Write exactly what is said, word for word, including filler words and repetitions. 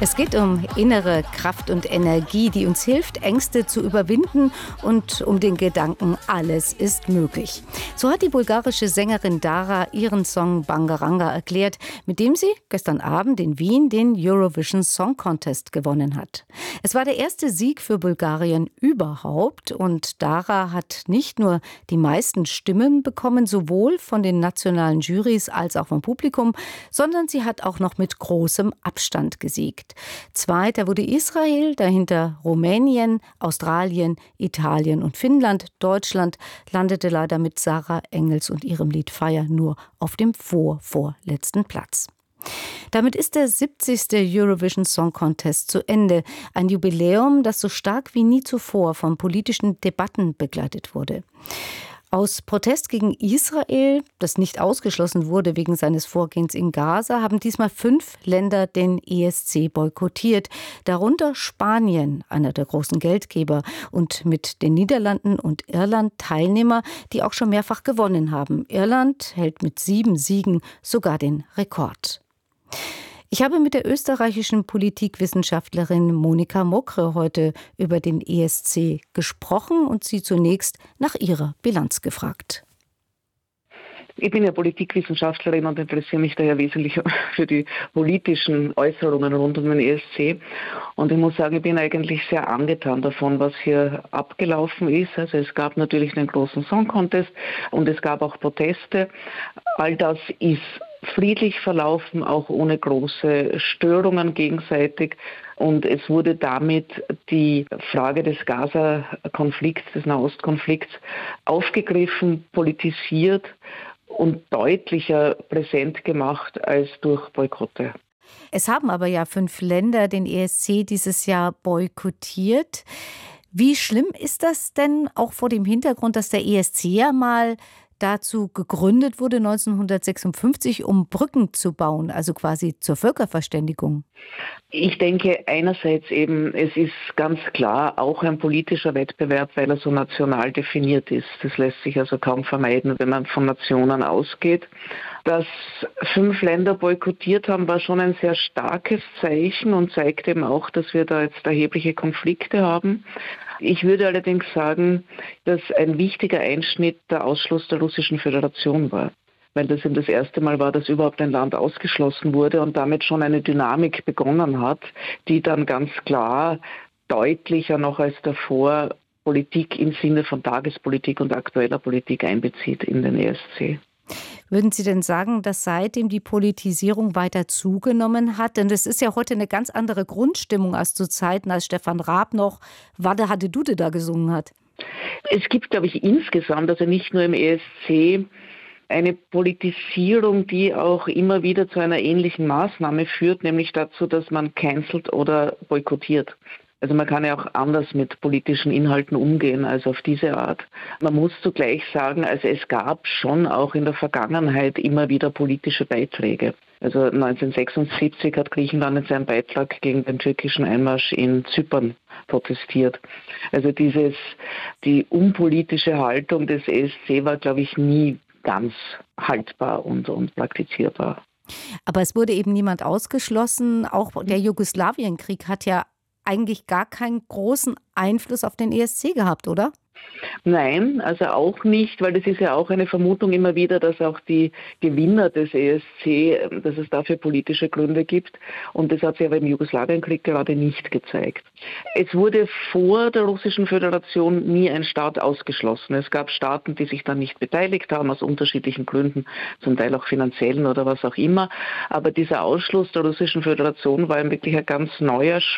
Es geht um innere Kraft und Energie, die uns hilft, Ängste zu überwinden und um den Gedanken, alles ist möglich. So hat die bulgarische Sängerin Dara ihren Song Bangaranga erklärt, mit dem sie gestern Abend in Wien den Eurovision Song Contest gewonnen hat. Es war der erste Sieg für Bulgarien überhaupt und Dara hat nicht nur die meisten Stimmen bekommen, sowohl von den nationalen Jurys als auch vom Publikum, sondern sie hat auch noch mit großem Abstand gesiegt. Zweiter wurde Israel, dahinter Rumänien, Australien, Italien und Finnland. Deutschland landete leider mit Sarah Engels und ihrem Lied Fire nur auf dem vorvorletzten Platz. Damit ist der siebzigste Eurovision Song Contest zu Ende. Ein Jubiläum, das so stark wie nie zuvor von politischen Debatten begleitet wurde. Aus Protest gegen Israel, das nicht ausgeschlossen wurde wegen seines Vorgehens in Gaza, haben diesmal fünf Länder den E S C boykottiert. Darunter Spanien, einer der großen Geldgeber, und mit den Niederlanden und Irland Teilnehmer, die auch schon mehrfach gewonnen haben. Irland hält mit sieben Siegen sogar den Rekord. Ich habe mit der österreichischen Politikwissenschaftlerin Monika Mokre heute über den E S C gesprochen und sie zunächst nach ihrer Bilanz gefragt. Ich bin ja Politikwissenschaftlerin und interessiere mich daher wesentlich für die politischen Äußerungen rund um den E S C. Und ich muss sagen, ich bin eigentlich sehr angetan davon, was hier abgelaufen ist. Also es gab natürlich den großen Song Contest und es gab auch Proteste. All das ist friedlich verlaufen, auch ohne große Störungen gegenseitig. Und es wurde damit die Frage des Gaza-Konflikts, des Nahostkonflikts aufgegriffen, politisiert und deutlicher präsent gemacht als durch Boykotte. Es haben aber ja fünf Länder den E S C dieses Jahr boykottiert. Wie schlimm ist das denn auch vor dem Hintergrund, dass der E S C ja mal dazu gegründet wurde neunzehnhundertsechsundfünfzig, um Brücken zu bauen, also quasi zur Völkerverständigung? Ich denke einerseits eben, es ist ganz klar auch ein politischer Wettbewerb, weil er so national definiert ist. Das lässt sich also kaum vermeiden, wenn man von Nationen ausgeht. Dass fünf Länder boykottiert haben, war schon ein sehr starkes Zeichen und zeigt eben auch, dass wir da jetzt erhebliche Konflikte haben. Ich würde allerdings sagen, dass ein wichtiger Einschnitt der Ausschluss der Russischen Föderation war, weil das eben das erste Mal war, dass überhaupt ein Land ausgeschlossen wurde und damit schon eine Dynamik begonnen hat, die dann ganz klar deutlicher noch als davor Politik im Sinne von Tagespolitik und aktueller Politik einbezieht in den E S C. Würden Sie denn sagen, dass seitdem die Politisierung weiter zugenommen hat? Denn das ist ja heute eine ganz andere Grundstimmung als zu Zeiten, als Stefan Raab noch Wadde Hadde Dudde da gesungen hat. Es gibt, glaube ich, insgesamt, also nicht nur im E S C, eine Politisierung, die auch immer wieder zu einer ähnlichen Maßnahme führt, nämlich dazu, dass man cancelt oder boykottiert. Also man kann ja auch anders mit politischen Inhalten umgehen als auf diese Art. Man muss zugleich sagen, also es gab schon auch in der Vergangenheit immer wieder politische Beiträge. Also neunzehnhundertsechsundsiebzig hat Griechenland in seinem Beitrag gegen den türkischen Einmarsch in Zypern protestiert. Also dieses, die unpolitische Haltung des E S C war, glaube ich, nie ganz haltbar und, und praktizierbar. Aber es wurde eben niemand ausgeschlossen. Auch der Jugoslawienkrieg hat ja eigentlich gar keinen großen Einfluss auf den E S C gehabt, oder? Nein, also auch nicht, weil das ist ja auch eine Vermutung immer wieder, dass auch die Gewinner des E S C, dass es dafür politische Gründe gibt. Und das hat sich aber im Jugoslawienkrieg gerade nicht gezeigt. Es wurde vor der Russischen Föderation nie ein Staat ausgeschlossen. Es gab Staaten, die sich dann nicht beteiligt haben, aus unterschiedlichen Gründen, zum Teil auch finanziellen oder was auch immer. Aber dieser Ausschluss der Russischen Föderation war wirklich ein ganz neuer